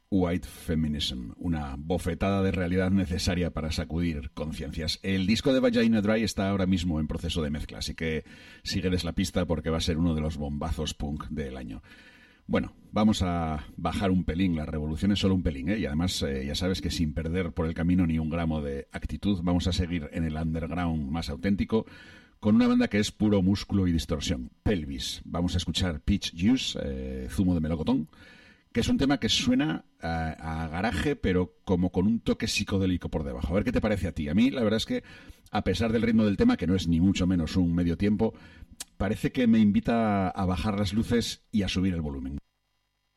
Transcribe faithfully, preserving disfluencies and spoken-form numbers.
White Feminism, una bofetada de realidad necesaria para sacudir conciencias. El disco de Vagina Dry está ahora mismo en proceso de mezcla, así que sígueles la pista porque va a ser uno de los bombazos punk del año. Bueno, vamos a bajar un pelín, la revolución es solo un pelín, ¿eh? Y además eh, ya sabes que sin perder por el camino ni un gramo de actitud, vamos a seguir en el underground más auténtico, con una banda que es puro músculo y distorsión, Pelvis. Vamos a escuchar Peach Juice, eh, zumo de melocotón, que es un tema que suena a, a garaje, pero como con un toque psicodélico por debajo. A ver qué te parece a ti. A mí, la verdad es que, a pesar del ritmo del tema, que no es ni mucho menos un medio tiempo, parece que me invita a bajar las luces y a subir el volumen.